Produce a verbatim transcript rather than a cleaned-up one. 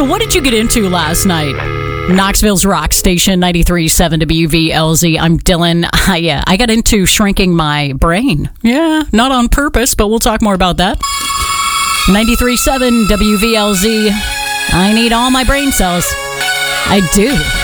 So what did you get into last night? Knoxville's rock station, ninety-three point seven W V L Z. I'm Dylan. I, uh, I got into shrinking my brain. Yeah, not on purpose, but we'll talk more about that. ninety-three point seven W V L Z. I need all my brain cells. I do.